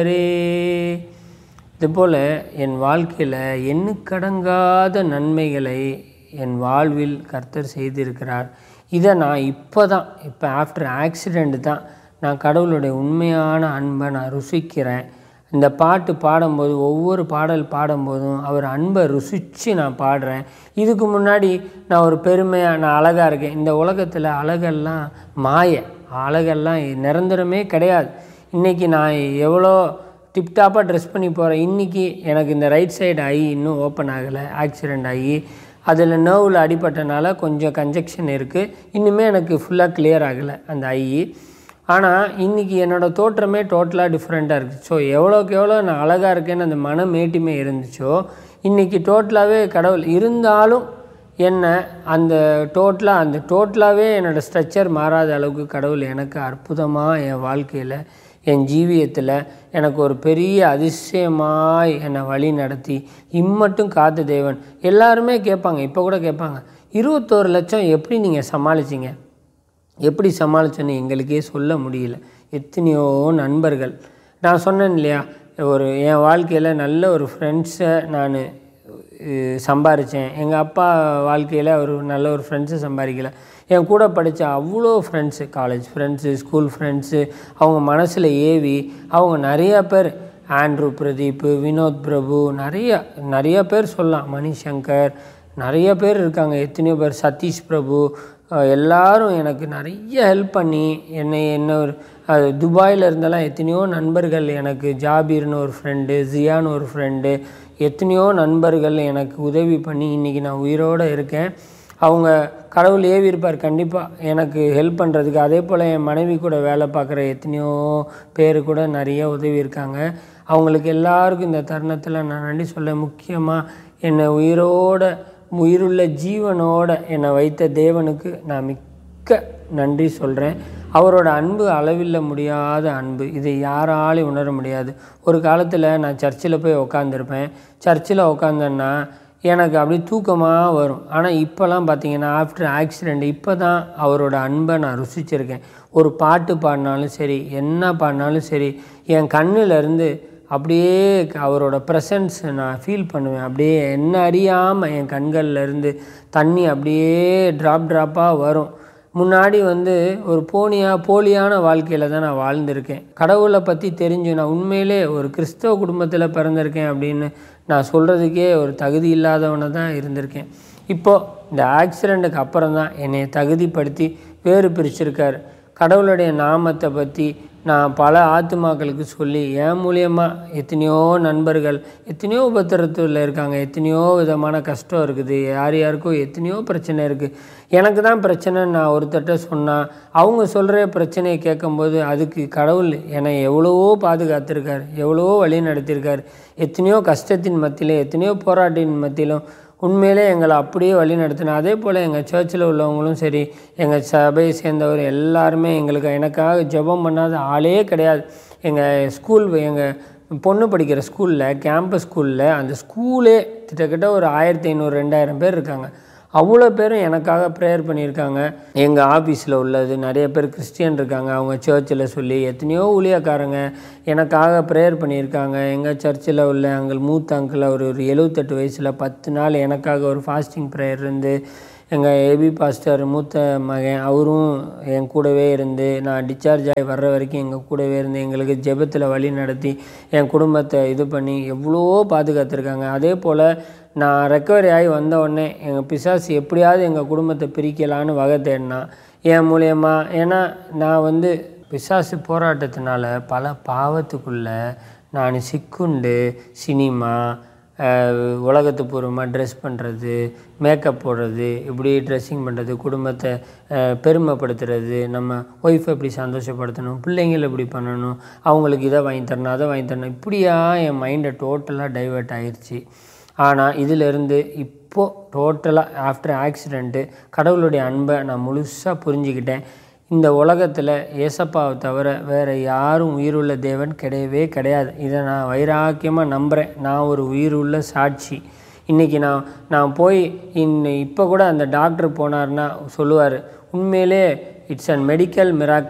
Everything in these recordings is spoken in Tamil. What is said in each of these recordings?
இதுபோல் என் வாழ்க்கையில் எண்ணுக்கடங்காத நன்மைகளை என் வாழ்வில் கர்த்தர் செய்திருக்கிறார். இதை நான் இப்போ ஆஃப்டர் ஆக்சிடெண்ட் தான் நான் கடவுளுடைய உண்மையான அன்பை நான் ருசிக்கிறேன். இந்த பாட்டு பாடும்போது, ஒவ்வொரு பாடல் பாடும்போதும் அவர் அன்பை ருசித்து நான் பாடுறேன். இதுக்கு முன்னாடி நான் ஒரு பெருமையாக நான் அழகாக இருக்கேன். இந்த உலகத்தில் அழகெல்லாம் அழகெல்லாம் நிரந்தரமே கிடையாது. இன்றைக்கி நான் எவ்வளோ டிப்டாப்பாக ட்ரெஸ் பண்ணி போகிறேன். இன்றைக்கி எனக்கு இந்த ரைட் சைடு ஐ இன்னும் ஓப்பன் ஆகலை, ஆக்சிடெண்ட் ஆகி அதில் நர்வில் அடிபட்டனால கொஞ்சம் கன்ஜெக்ஷன் இருக்குது. இன்னுமே எனக்கு ஃபுல்லாக கிளியர் ஆகலை அந்த ஐ. ஆனால் இன்றைக்கி என்னோடய தோற்றமே டோட்டலாக டிஃப்ரெண்ட்டாக இருக்குது. ஸோ எவ்வளோக்கு எவ்வளோ நான் அழகாக இருக்கேன்னு அந்த மேட்டுமே இருந்துச்சோ, இன்றைக்கி டோட்டலாகவே கடவுள் இருந்தாலும் என்ன அந்த டோட்டலாகவே என்னோடய ஸ்ட்ரக்சர் மாறாத அளவுக்கு கடவுள் எனக்கு அற்புதமாக என் வாழ்க்கையில், என் ஜீவியத்தில் எனக்கு ஒரு பெரிய அதிசயமாய் என்னை வழி நடத்தி இம்மட்டும் காத்த தேவன். எல்லாருமே கேட்பாங்க, இப்போ கூட கேட்பாங்க, 21 லட்சம் எப்படி நீங்கள் சமாளிச்சிங்க, எப்படி சமாளித்தோன்னு எங்களுக்கே சொல்ல முடியல. எத்தனையோ நண்பர்கள், நான் சொன்னேன் இல்லையா, என் வாழ்க்கையில் நல்ல ஒரு ஃப்ரெண்ட்ஸை நான் சம்பாதிச்சேன். எங்கள் அப்பா வாழ்க்கையில் ஒரு நல்ல ஒரு ஃப்ரெண்ட்ஸை சம்பாதிக்கலை. என் கூட படித்த அவ்வளோ friends, college friends, school friends, அவங்க மனசில் ஏவி அவங்க நிறையா பேர், ஆண்ட்ரூ பிரதீப், வினோத் பிரபு, நிறைய பேர் சொல்லலாம், மணிசங்கர், நிறைய பேர் இருக்காங்க, எத்தனையோ பேர், சதீஷ் பிரபு, எல்லாரும் எனக்கு நிறைய ஹெல்ப் பண்ணி என்ன ஒரு துபாயில் இருந்தெல்லாம் எத்தனையோ நண்பர்கள், எனக்கு ஜாபீர்னு ஒரு ஃப்ரெண்டு, ஜியான்னு ஒரு ஃப்ரெண்டு, எத்தனையோ நண்பர்கள் எனக்கு உதவி பண்ணி இன்றைக்கி நான் உயிரோடு இருக்கேன். அவங்க கடவுள் ஏவி இருப்பார் கண்டிப்பாக எனக்கு ஹெல்ப் பண்ணுறதுக்கு. அதே போல் என் மனைவி கூட வேலை பார்க்குற எத்தனையோ பேர் கூட நிறைய உதவி இருக்காங்க. அவங்களுக்கு எல்லாருக்கும் இந்த தருணத்தில் நான் நன்றி சொல்ல, முக்கியமாக என்னை உயிருள்ள ஜீவனோடு என்னை வைத்த தேவனுக்கு நான் மிக்க நன்றி சொல்கிறேன். அவரோட அன்பு அளவில்ல முடியாத அன்பு, இதை யாராலையும் உணர முடியாது. ஒரு காலத்தில் நான் சர்ச்சில் போய் உக்காந்துருப்பேன். சர்ச்சில் உக்காந்தேன்னா எனக்கு அப்படி தூக்கமாக வரும். ஆனால் இப்போலாம் பார்த்திங்கன்னா ஆஃப்டர் ஆக்சிடெண்ட் இப்போ தான் அவரோட அன்பை நான் ருசிச்சிருக்கேன். ஒரு பாட்டு பாடினாலும் சரி, என்ன பாடினாலும் சரி, என் கண்ணிலேருந்து அப்படியே அவரோட ப்ரெசன்ஸ் நான் ஃபீல் பண்ணுவேன். அப்படியே என்ன அறியாமல் என் கண்கள்லேருந்து தண்ணி அப்படியே ட்ராப்பாக வரும். முன்னாடி ஒரு போலியான வாழ்க்கையில் தான் நான் வாழ்ந்திருக்கேன். கடவுளை பற்றி தெரிஞ்சு நான் உண்மையிலே ஒரு கிறிஸ்தவ குடும்பத்தில் பிறந்திருக்கேன் அப்படின்னு நான் சொல்கிறதுக்கே ஒரு தகுதி இல்லாதவனை தான் இருந்திருக்கேன். இப்போது இந்த ஆக்சிடெண்ட்டுக்கு அப்புறம் தான் என்னை தகுதிப்படுத்தி வேறு பிரிச்சிருக்கார். கடவுளுடைய நாமத்தை பற்றி நான் பல ஆத்துமாக்களுக்கு சொல்லி என் மூலியமாக எத்தனையோ நண்பர்கள் எத்தனையோ உபத்திரத்தில் இருக்காங்க, எத்தனையோ விதமான கஷ்டம் இருக்குது, யாருக்கோ எத்தனையோ பிரச்சனை இருக்குது. எனக்கு தான் பிரச்சனைன்னு நான் ஒருத்தட்ட சொன்னால் அவங்க சொல்கிற பிரச்சனையை கேட்கும்போது அதுக்கு கடவுள் என்னை எவ்வளவோ பாதுகாத்திருக்கார், எவ்வளவோ வழி நடத்தியிருக்கார். எத்தனையோ கஷ்டத்தின் மத்தியிலும் எத்தனையோ போராட்டின் மத்தியிலும் உண்மையிலே எங்களை அப்படியே வழி நடத்தினேன். அதே போல் எங்கள் சர்ச்சில் உள்ளவங்களும் சரி, எங்கள் சபையை சேர்ந்தவர் எல்லாருமே எனக்காக ஜெபம் பண்ணாத ஆளே கிடையாது. எங்கள் பொண்ணு படிக்கிற ஸ்கூலில், கேம்பஸ் ஸ்கூலில், அந்த ஸ்கூலே கிட்டத்தட்ட ஒரு 1500-2000 பேர் இருக்காங்க. அவ்வளோ பேரும் எனக்காக ப்ரேயர் பண்ணியிருக்காங்க. எங்கள் ஆஃபீஸில் உள்ளது நிறைய பேர் கிறிஸ்டியன் இருக்காங்க, அவங்க சர்ச்சில் சொல்லி எத்தனையோ ஊழியக்காரங்க எனக்காக ப்ரேயர் பண்ணியிருக்காங்க. எங்கள் சர்ச்சில் உள்ள மூத்த அங்கிள் ஒரு 78 வயசில் 10 நாள் எனக்காக ஒரு ஃபாஸ்டிங் ப்ரேயர் இருந்து, எங்கள் ஏபி பாஸ்டர் மூத்த மகன் அவரும் என் கூடவே இருந்து, நான் டிஸ்சார்ஜ் ஆகி வர்ற வரைக்கும் எங்கள் கூடவே இருந்து எங்களுக்கு ஜெபத்தில் வழி நடத்தி என் குடும்பத்தை இது பண்ணி எவ்வளோ பாதுகாத்துருக்காங்க. அதே போல் நான் ரெக்கவரி ஆகி வந்த உடனே எங்கள் பிசாசு எப்படியாவது எங்கள் குடும்பத்தை பிரிக்கலான்னு வகை தேடினா என் மூலியமாக. ஏன்னா நான் பிசாசு போராட்டத்தினால பல பாவத்துக்குள்ளே நான் சிக்குண்டு சினிமா, உலகத்து பூர்வமாக ட்ரெஸ் பண்ணுறது, மேக்கப் போடுறது, இப்படி ட்ரெஸ்ஸிங் பண்ணுறது, குடும்பத்தை பெருமைப்படுத்துறது, நம்ம ஒய்ஃபை எப்படி சந்தோஷப்படுத்தணும், பிள்ளைங்களை எப்படி பண்ணணும், அவங்களுக்கு இதை வாங்கி தரணும், அதை வாங்கி தரணும், இப்படியா என் மைண்டை டோட்டலாக டைவெர்ட் ஆகிடுச்சு. ஆனால் இதிலிருந்து இப்போது டோட்டலாக ஆஃப்டர் ஆக்சிடெண்ட்டு கடவுளுடைய அன்பை நான் முழுசாக புரிஞ்சுக்கிட்டேன். இந்த உலகத்தில் ஏசப்பாவை தவிர வேறு யாரும் உயிருள்ள தேவன் கிடையவே கிடையாது. இதை நான் வைராக்கியமாக நம்புகிறேன். நான் ஒரு உயிருள்ள சாட்சி. இன்றைக்கி நான் போய் இப்போ கூட அந்த டாக்டர் போனார்னா சொல்லுவார், உண்மையிலே இட்ஸ் அன் மெடிக்கல் மிராக்கிள்.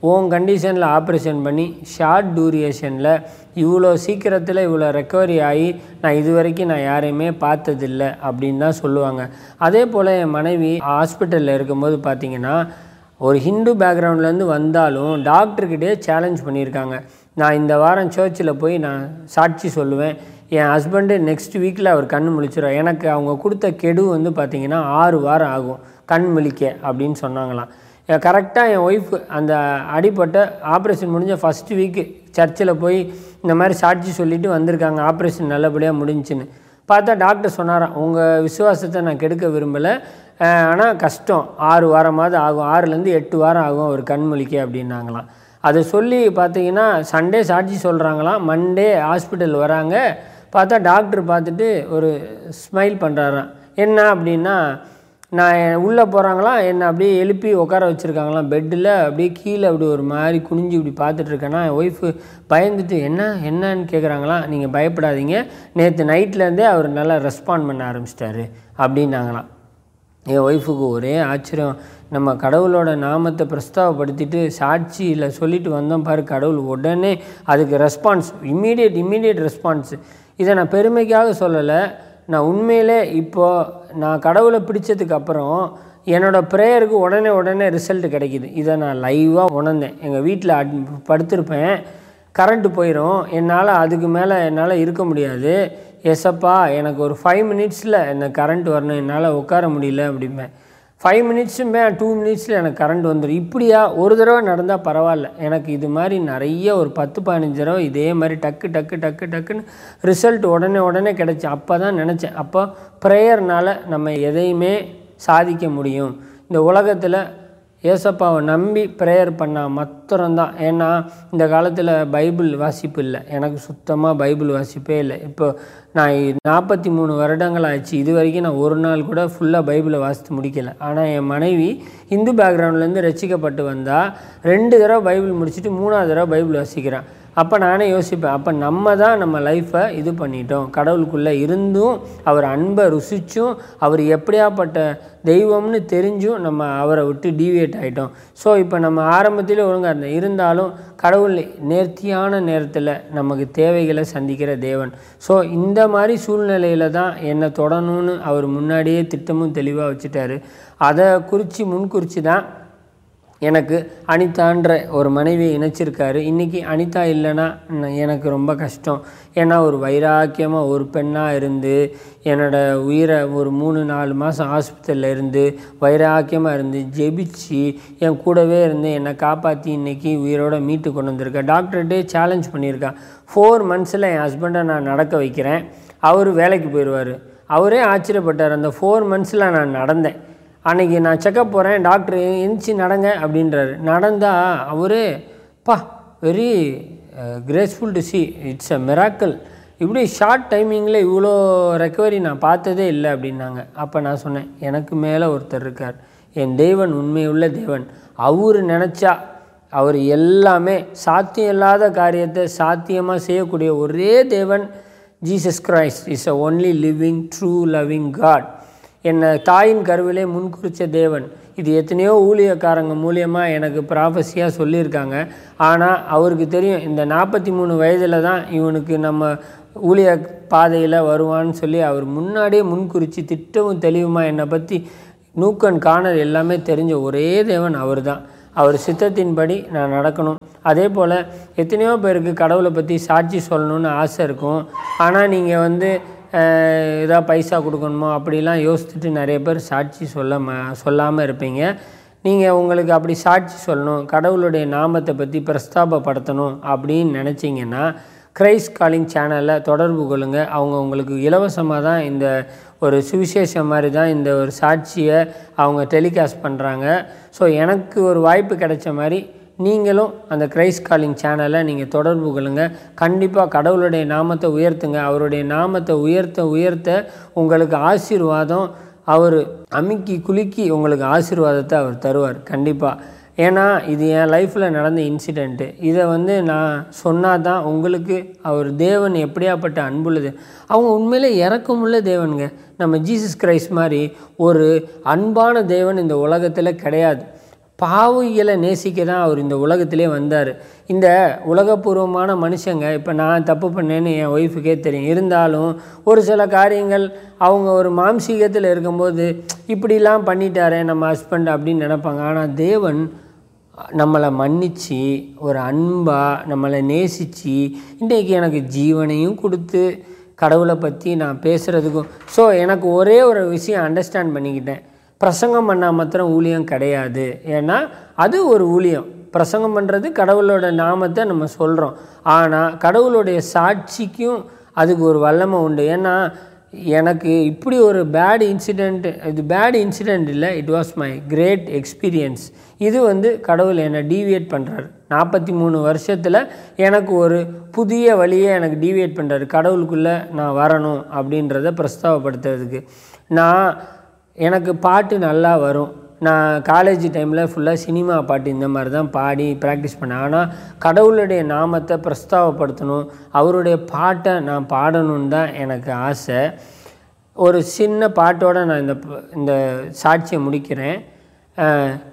உன் கண்டிஷனில் ஆப்ரேஷன் பண்ணி ஷார்ட் டூரியேஷனில் இவ்வளோ சீக்கிரத்தில் இவ்வளோ ரெக்கவரி ஆகி நான் இது வரைக்கும் நான் யாரையுமே பார்த்ததில்லை அப்படின்னு தான் சொல்லுவாங்க. அதே போல் என் மனைவி ஹாஸ்பிட்டலில் இருக்கும்போது பார்த்திங்கன்னா ஒரு ஹிந்து பேக்ரவுண்ட்லேருந்து வந்தாலும் டாக்டர்கிட்டே சேலஞ்ச் பண்ணியிருக்காங்க. நான் இந்த வாரம் சர்ச்சில் போய் நான் சாட்சி சொல்லுவேன், என் ஹஸ்பண்டு நெக்ஸ்ட் வீக்கில் அவர் கண் முழிச்சிடும். எனக்கு அவங்க கொடுத்த கெடு வந்து பார்த்திங்கன்னா 6 வாரம் ஆகும் கண் முழிக்க அப்படின்னு சொன்னாங்களாம். கரெக்டாக என் ஒய்ஃபு அந்த அடிப்பட்ட ஆப்ரேஷன் முடிஞ்ச ஃபஸ்ட்டு வீக்கு சர்ச்சில் போய் இந்த மாதிரி சாட்சி சொல்லிவிட்டு வந்திருக்காங்க. ஆப்ரேஷன் நல்லபடியாக முடிஞ்சுன்னு பார்த்தா டாக்டர் சொன்னாராம், உங்கள் விசுவாசத்தை நான் கெடுக்க விரும்பலை, ஆனால் கஷ்டம், 6 வாரமாவது ஆகும், 6லேருந்து 8 வாரம் ஆகும் ஒரு கண் முழிக்க அப்படின்னாங்களாம். அதை சொல்லி பார்த்தீங்கன்னா சண்டே சாட்சி சொல்கிறாங்களாம், மண்டே ஹாஸ்பிட்டல் வராங்க. பார்த்தா டாக்டர் பார்த்துட்டு ஒரு ஸ்மைல் பண்ணுறாராம். என்ன அப்படின்னா, நான் உள்ளே போகிறாங்களாம், என்னை அப்படியே எழுப்பி உட்கார வச்சுருக்காங்களாம் பெட்டில், அப்படியே கீழே அப்படி ஒரு மாதிரி குனிஞ்சு இப்படி பார்த்துட்ருக்கேன்னா என் ஒய்ஃபு பயந்துட்டு என்னன்னு கேட்குறாங்களாம். நீங்கள் பயப்படாதீங்க, நேற்று நைட்லேருந்தே அவர் நல்லா ரெஸ்பாண்ட் பண்ண ஆரம்பிச்சிட்டாரு அப்படின்னாங்களாம். என் ஒய்ஃபுக்கு ஒரே ஆச்சரியம். நம்ம கடவுளோட நாமத்தை பிரஸ்தாவப்படுத்திட்டு சாட்சியில் சொல்லிட்டு வந்தோம் பாரு, கடவுள் உடனே அதுக்கு ரெஸ்பான்ஸ், இம்மீடியட் ரெஸ்பான்ஸு. இதை நான் பெருமைக்காக சொல்லலை, நான் உண்மையிலே இப்போது நான் கடவுளை பிடிச்சதுக்கப்புறம் என்னோடய ப்ரேயருக்கு உடனே ரிசல்ட் கிடைக்கிது. இதை நான் லைவாக உணர்ந்தேன். எங்கள் வீட்டில் படுத்திருப்பேன், கரண்ட்டு போயிடும், என்னால் அதுக்கு மேலே என்னால் இருக்க முடியாது, எஸ்ஸப்பா எனக்கு ஒரு 5 மினிட்ஸில் எனக்கு கரண்ட் வரணும், என்னால் உட்கார முடியல அப்படிம்பேன். 5 மினிட்ஸுமே 2 மினிட்ஸில் எனக்கு கரண்ட் வந்துடும். இப்படியா ஒரு தடவை நடந்தால் பரவாயில்ல, எனக்கு இது மாதிரி நிறைய ஒரு 10-15 தடவை இதே மாதிரி டக்குன்னு ரிசல்ட் உடனே கிடச்சி. அப்போ தான் நினச்சேன், அப்போ ப்ரேயர்னால் நம்ம எதையுமே சாதிக்க முடியும். இந்த உலகத்தில் ஏசப்பாவை நம்பி ப்ரேயர் பண்ணால் மாத்திரம்தான். ஏன்னா இந்த காலத்தில் பைபிள் வாசிப்பு இல்லை, எனக்கு சுத்தமாக பைபிள் வாசிப்பே இல்லை. இப்போ நான் 43 வருடங்கள் ஆச்சு, இது வரைக்கும் நான் ஒரு நாள் கூட ஃபுல்லாக பைபிளை வாசித்து முடிக்கலை. ஆனால் என் மனைவி இந்து பேக்ரவுண்ட்லேருந்து ரசிக்கப்பட்டு வந்தால் 2 தடவை பைபிள் முடிச்சுட்டு 3ஆவது தடவை பைபிள் வாசிக்கிறேன். அப்போ நானே யோசிப்பேன், அப்போ நம்ம தான் நம்ம லைஃப்பை இது பண்ணிட்டோம். கடவுளுக்குள்ளே இருந்தும் அவர் அன்பை ருசிச்சும் அவர் எப்படியாப்பட்ட தெய்வம்னு தெரிஞ்சும் நம்ம அவரை விட்டு டீவியேட் ஆகிட்டோம். ஸோ இப்போ நம்ம ஆரம்பத்திலே ஒழுங்காக இருந்தாலும் கடவுள் நேர்த்தியான நேரத்தில் நமக்கு தேவைகளை சந்திக்கிற தேவன். ஸோ இந்த மாதிரி சூழ்நிலையில் தான் என்னை தொடணும்னு அவர் முன்னாடியே திட்டமும் தெளிவாக வச்சுட்டாரு. அதை முன்குறித்து தான் எனக்கு அனிதான்ற ஒரு மனைவியை இணைச்சிருக்காரு. இன்றைக்கி அனிதா இல்லைன்னா எனக்கு ரொம்ப கஷ்டம். ஏன்னா ஒரு வைராக்கியமாக ஒரு பெண்ணாக இருந்து என்னோடய உயிரை ஒரு 3-4 மாதம் ஹாஸ்பிட்டலில் இருந்து வைராக்கியமாக இருந்து ஜெபிச்சு என் கூடவே இருந்து என்னை காப்பாற்றி இன்றைக்கி உயிரோடு மீட்டு கொண்டு வந்திருக்கேன். டாக்டர்கிட்டே சேலஞ்ச் பண்ணியிருக்கேன். 4 மந்த்ஸில் என் ஹஸ்பண்டை நான் நடக்க வைக்கிறேன், அவர் வேலைக்கு போயிடுவார். அவரே ஆச்சரியப்பட்டார். அந்த 4 மந்த்ஸில் நான் நடந்தேன். அன்றைக்கி நான் செக்கப் போகிறேன், டாக்டர் எந்திச்சு நடங்க அப்படின்றாரு. நடந்தால் அவரே very graceful to C, it's a miracle, இப்படி ஷார்ட் டைமிங்கில் இவ்வளோ ரெக்கவரி நான் பார்த்ததே இல்லை அப்படின்னாங்க. அப்போ நான் சொன்னேன், எனக்கு மேலே ஒருத்தர் இருக்கார், என் தேவன் உண்மையுள்ள தேவன். அவர் நினச்சா அவர் எல்லாமே சாத்தியம் இல்லாத காரியத்தை சாத்தியமாக செய்யக்கூடிய ஒரே தேவன் Jesus Christ is a only living true loving God. என்னை தாயின் கருவிலே முன்குறித்த தேவன். இது எத்தனையோ ஊழியக்காரங்க மூலியமாக எனக்கு ப்ராஃபஸியாக சொல்லியிருக்காங்க. ஆனால் அவருக்கு தெரியும் இந்த 43 வயதில் தான் இவனுக்கு நம்ம ஊழிய பாதையில் வருவான்னு சொல்லி அவர் முன்னாடியே முன்குறித்து திட்டமும் தெளிவுமாக என்னை பற்றி நூக்கன் காணல் எல்லாமே தெரிஞ்ச ஒரே தேவன் அவர் தான். அவர் சித்தத்தின்படி நான் நடக்கணும். அதே போல் எத்தனையோ பேருக்கு கடவுளை பற்றி சாட்சி சொல்லணுன்னு ஆசை இருக்கும். ஆனால் நீங்கள் ஏதாவது பைசா கொடுக்கணுமோ அப்படிலாம் யோசிச்சுட்டு நிறைய பேர் சாட்சி சொல்லாமல் இருப்பீங்க. நீங்கள் உங்களுக்கு அப்படி சாட்சி சொல்லணும், கடவுளுடைய நாமத்தை பற்றி பிரஸ்தாபப்படுத்தணும் அப்படின்னு நினச்சிங்கன்னா கிரைஸ்ட் காலிங் சேனலில் தொடர்பு கொள்ளுங்கள். அவங்க உங்களுக்கு இலவசமாக தான் இந்த ஒரு சுவிசேஷம் மாதிரி தான் இந்த ஒரு சாட்சியை அவங்க டெலிகாஸ்ட் பண்ணுறாங்க. ஸோ எனக்கு ஒரு வாய்ப்பு கிடைச்ச மாதிரி நீங்களும் அந்த கிரைஸ்ட் காலிங் சேனலை நீங்கள் தொடர்பு கொள்ளுங்கள். கண்டிப்பாக கடவுளுடைய நாமத்தை உயர்த்துங்க. அவருடைய நாமத்தை உயர்த்த உங்களுக்கு ஆசீர்வாதம் அவர் அமுக்கி குலுக்கி உங்களுக்கு ஆசீர்வாதத்தை அவர் தருவார் கண்டிப்பாக. ஏன்னா இது என் லைஃப்பில் நடந்த இன்சிடெண்ட்டு. இதை நான் சொன்னால் தான் உங்களுக்கு அவர் தேவன் எப்படியாப்பட்ட அன்புள்ளது. அவங்க உண்மையிலே இரக்கமுள்ள தேவனுங்க. நம்ம ஜீசஸ் கிரைஸ்ட் மாதிரி ஒரு அன்பான தேவன் இந்த உலகத்தில் கிடையாது. பாவிகளை நேசிக்க தான் அவர் இந்த உலகத்திலே வந்தார். இந்த உலகப்பூர்வமான மனுஷங்க, இப்போ நான் தப்பு பண்ணேன்னு என் ஒய்ஃபுக்கே தெரியும், இருந்தாலும் ஒரு சில காரியங்கள் அவங்க ஒரு மாம்சீகத்தில் இருக்கும்போது இப்படிலாம் பண்ணிட்டாரே நம்ம ஹஸ்பண்ட் அப்படின்னு நினைப்பாங்க. ஆனால் தேவன் நம்மளை மன்னித்து ஒரு அன்பாக நம்மளை நேசித்து இன்றைக்கி எனக்கு ஜீவனையும் கொடுத்து கடவுளை பற்றி நான் பேசுகிறதுக்கும். ஸோ எனக்கு ஒரே ஒரு விஷயம் அண்டர்ஸ்டாண்ட் பண்ணிக்கிட்டேன், பிரசங்கம் பண்ணால் மாத்திரம் ஊழியம் கிடையாது. ஏன்னா அது ஒரு ஊழியம், பிரசங்கம் பண்ணுறது கடவுளோட நாமத்தை நம்ம சொல்கிறோம். ஆனால் கடவுளுடைய சாட்சிக்கும் அதுக்கு ஒரு வல்லமை உண்டு. ஏன்னா எனக்கு இப்படி ஒரு பேட் இன்சிடெண்ட், இது பேட் இன்சிடெண்ட் இல்லை, it was my great experience. இது கடவுள் என்னை டீவியேட் பண்ணுறாரு. 43 வருஷத்தில் எனக்கு ஒரு புதிய வழியை எனக்கு டீவியேட் பண்ணுறாரு, கடவுளுக்குள்ளே நான் வரணும் அப்படின்றத பிரஸ்தாவப்படுத்துறதுக்கு. எனக்கு பாட்டு நல்லா வரும். நான் காலேஜ் டைமில் ஃபுல்லாக சினிமா பாட்டு இந்த மாதிரி தான் பாடி ப்ராக்டிஸ் பண்ணேன். ஆனால் கடவுளுடைய நாமத்தை பிரஸ்தாவப்படுத்தணும், அவருடைய பாட்டை நான் பாடணுன்னு தான் எனக்கு ஆசை. ஒரு சின்ன பாட்டோடு நான் இந்த சாட்சியை முடிக்கிறேன்.